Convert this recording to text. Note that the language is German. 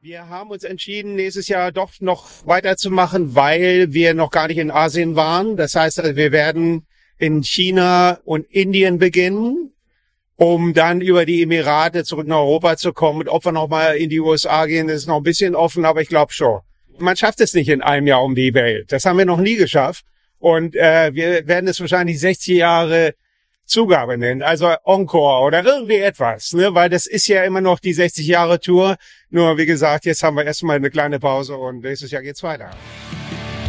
Wir haben uns entschieden, nächstes Jahr doch noch weiterzumachen, weil wir noch gar nicht in Asien waren. Das heißt, wir werden in China und Indien beginnen, um dann über die Emirate zurück nach Europa zu kommen. Und ob wir noch mal in die USA gehen, ist noch ein bisschen offen, aber ich glaube schon. Man schafft es nicht in einem Jahr um die Welt. Das haben wir noch nie geschafft. Und wir werden es wahrscheinlich 60 Jahre Zugabe nennen, also Encore oder irgendwie etwas, ne? Weil das ist ja immer noch die 60 Jahre Tour. Nur wie gesagt, jetzt haben wir erstmal eine kleine Pause und nächstes Jahr geht's weiter.